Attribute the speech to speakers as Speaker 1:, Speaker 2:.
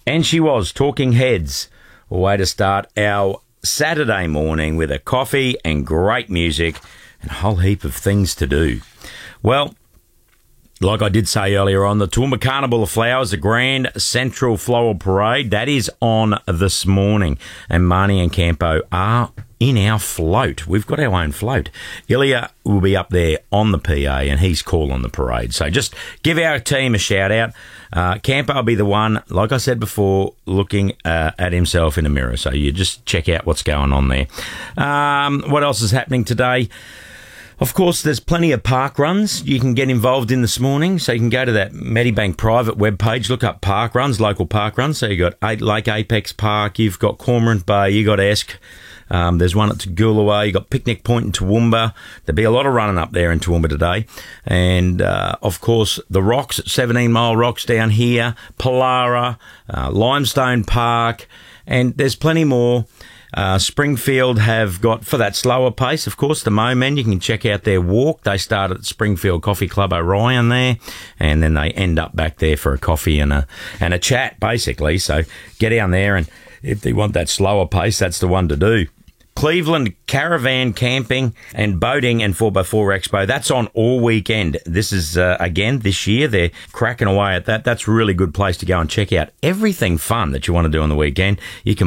Speaker 1: And she was Talking Heads. A way to start our Saturday morning with a coffee and great music and a whole heap of things to do. Well, like I did say earlier on, the Toowoomba Carnival of Flowers, the Grand Central Floral Parade, that is on this morning. And Marnie and Campo are in our float. We've got our own float. Ilya will be up there on the PA and he's calling the parade. So just give our team a shout out. Campo will be the one, like I said before, looking at himself in the mirror. So you just check out what's going on there. What else is happening today? Of course, there's plenty of park runs you can get involved in this morning. So you can go to that Medibank private webpage, look up park runs, local park runs. So you've got Lake Apex Park, you've got Cormorant Bay, you've got Esk. There's one at Toogoolawah, you've got Picnic Point in Toowoomba. There'll be a lot of running up there in Toowoomba today. And, of course, the Rocks, 17 Mile Rocks down here, Pollara, Limestone Park, and there's plenty more. Springfield have got, for that slower pace, of course, the Mo Men. You can check out their walk. They start at Springfield Coffee Club Orion there, and then they end up back there for a coffee and a chat, basically. So get down there, and if they want that slower pace, that's the one to do. Cleveland Caravan Camping and Boating and 4x4 Expo. That's on all weekend. This is, again, this year. They're cracking away at that. That's a really good place to go and check out everything fun that you want to do on the weekend. You can